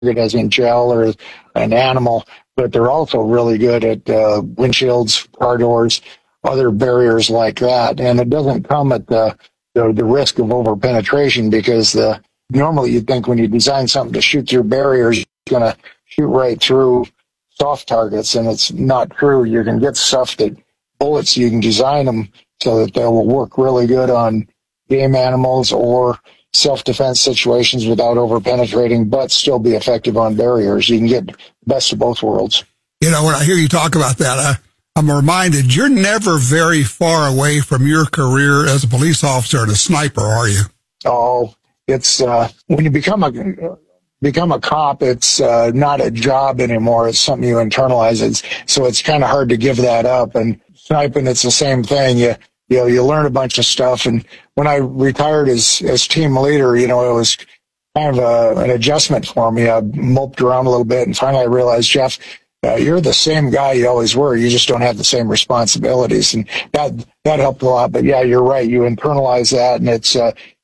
as in gel or an animal, but they're also really good at windshields, car doors, other barriers like that. And it doesn't come at the risk of over-penetration, because normally you'd think when you design something to shoot through barriers, it's going to shoot right through soft targets, and it's not true. You can get stuff that bullets, you can design them so that they will work really good on game animals or self-defense situations without over-penetrating, but still be effective on barriers. You can get the best of both worlds. You know, when I hear you talk about that, I'm reminded you're never very far away from your career as a police officer and a sniper, are you? Oh, it's when you become a cop, it's not a job anymore. It's something you internalize. So it's kind of hard to give that up. And sniping, it's the same thing. You learn a bunch of stuff. And when I retired as team leader, it was kind of an adjustment for me. I moped around a little bit, and finally I realized, Jeff, you're the same guy you always were. You just don't have the same responsibilities. And that helped a lot. But yeah, you're right. You internalize that, and it's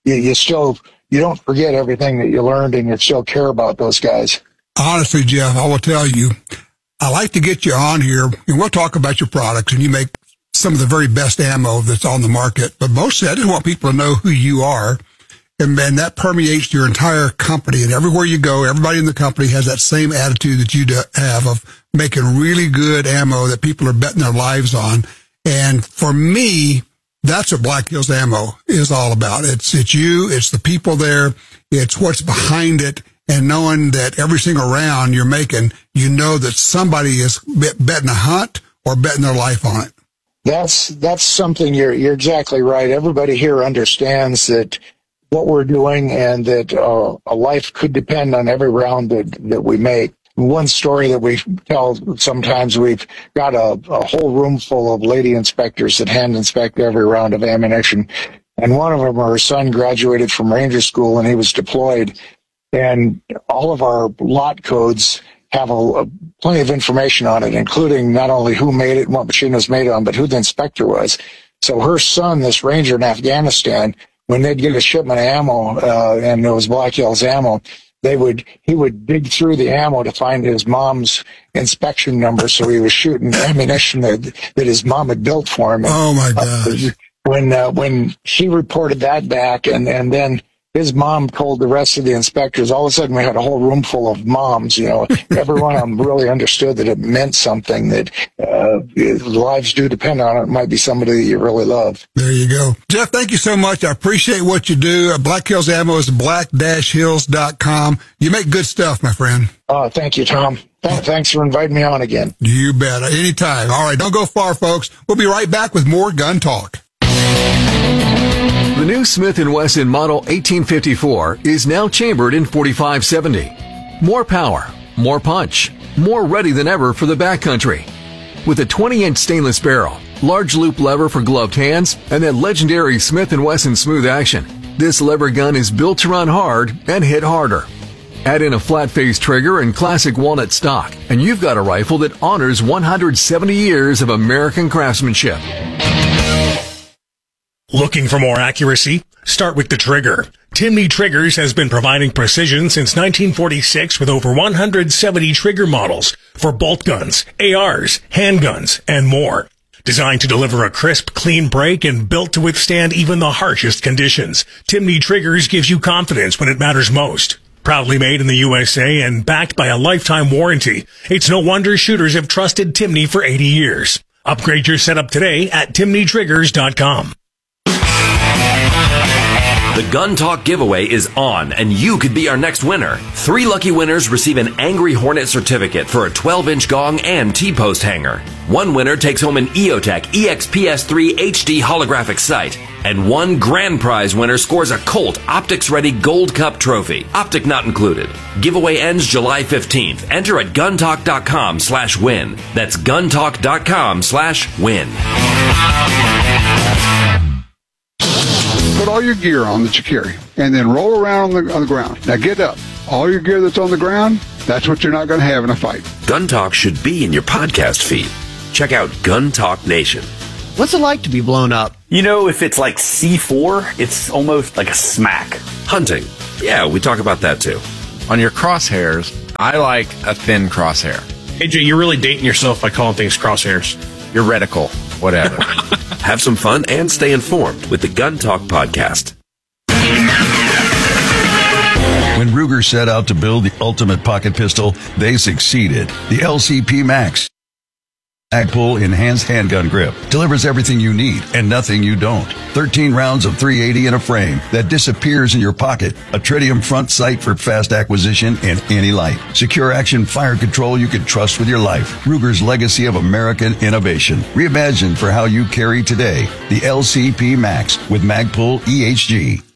you don't forget everything that you learned, and you still care about those guys. Honestly, Jeff, I will tell you, I like to get you on here, and we'll talk about your products, and you make some of the very best ammo that's on the market. But mostly, I just want people to know who you are, and that permeates your entire company. And everywhere you go, everybody in the company has that same attitude that you have of making really good ammo that people are betting their lives on. And for me, that's what Black Hills Ammo is all about. It's you, it's the people there, it's what's behind it, and knowing that every single round you're making, you know that somebody is betting a hunt or betting their life on it. That's something you're exactly right. Everybody here understands that what we're doing, and that a life could depend on every round that we make. One story that we tell sometimes, we've got a whole room full of lady inspectors that hand inspect every round of ammunition. And one of them, her son graduated from Ranger School and he was deployed. And all of our lot codes have plenty of information on it, including not only who made it and what machine it was made on, but who the inspector was. So her son, this Ranger in Afghanistan, when they'd get a shipment of ammo, and it was Black Hills Ammo, he would dig through the ammo to find his mom's inspection number, so he was shooting ammunition that his mom had built for him. Oh my gosh. When she reported that back, and then his mom told the rest of the inspectors, all of a sudden we had a whole room full of moms. Every one of them really understood that it meant something, that lives do depend on it. It might be somebody that you really love. There you go. Jeff, thank you so much. I appreciate what you do. Black Hills Ammo is black-hills.com. You make good stuff, my friend. Oh, thank you, Tom. Thanks for inviting me on again. You bet. Anytime. All right, don't go far, folks. We'll be right back with more Gun Talk. The new Smith & Wesson Model 1854 is now chambered in 4570. More power, more punch, more ready than ever for the backcountry. With a 20-inch stainless barrel, large loop lever for gloved hands, and that legendary Smith & Wesson smooth action, this lever gun is built to run hard and hit harder. Add in a flat-face trigger and classic walnut stock, and you've got a rifle that honors 170 years of American craftsmanship. Looking for more accuracy? Start with the trigger. Timney Triggers has been providing precision since 1946 with over 170 trigger models for bolt guns, ARs, handguns, and more. Designed to deliver a crisp, clean break and built to withstand even the harshest conditions, Timney Triggers gives you confidence when it matters most. Proudly made in the USA and backed by a lifetime warranty, it's no wonder shooters have trusted Timney for 80 years. Upgrade your setup today at timneytriggers.com. The Gun Talk giveaway is on, and you could be our next winner. 3 lucky winners receive an Angry Hornet certificate for a 12-inch gong and T-post hanger. 1 winner takes home an EOTech EXPS3 HD holographic sight. And 1 grand prize winner scores a Colt Optics-ready Gold Cup trophy. Optic not included. Giveaway ends July 15th. Enter at guntalk.com/win. That's guntalk.com/win. Put all your gear on that you carry, and then roll around on the ground. Now get up. All your gear that's on the ground, that's what you're not going to have in a fight. Gun Talk should be in your podcast feed. Check out Gun Talk Nation. What's it like to be blown up? If it's like C4, it's almost like a smack. Hunting. Yeah, we talk about that too. On your crosshairs, I like a thin crosshair. AJ, you're really dating yourself by calling things crosshairs. Your reticle, whatever. Have some fun and stay informed with the Gun Talk Podcast. When Ruger set out to build the ultimate pocket pistol, they succeeded. The LCP Max. Magpul Enhanced Handgun Grip delivers everything you need and nothing you don't. 13 rounds of .380 in a frame that disappears in your pocket. A tritium front sight for fast acquisition and any light. Secure action fire control you can trust with your life. Ruger's legacy of American innovation. Reimagined for how you carry today. The LCP Max with Magpul EHG.